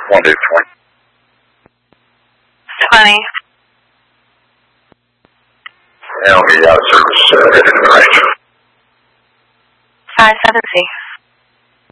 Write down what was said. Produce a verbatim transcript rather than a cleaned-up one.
One day twenty. Twenty. L me out of service. Uh, right in the range. Five seven C.